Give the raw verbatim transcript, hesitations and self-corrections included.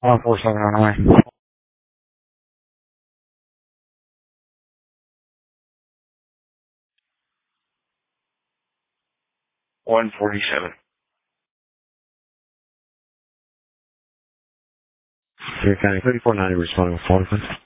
one four seven oh nine. one forty-seven. Here, County thirty-four ninety responding with phone, please.